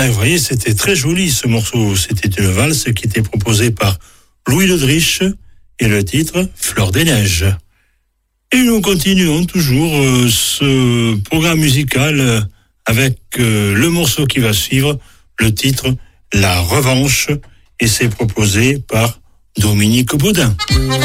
Ah, vous voyez, c'était très joli ce morceau. C'était une valse qui était proposée par Louis Ledriche et le titre Fleur des Neiges. Et nous continuons toujours ce programme musical avec le morceau qui va suivre, le titre La Revanche, et c'est proposé par Dominique Baudin.